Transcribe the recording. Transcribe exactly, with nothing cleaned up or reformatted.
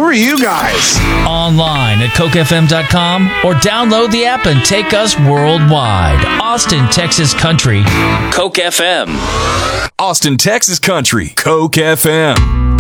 Who are you guys? Online at coke f m dot com or download the app and take us worldwide. Austin, Texas Country, Coke F M. Austin, Texas Country, Coke F M.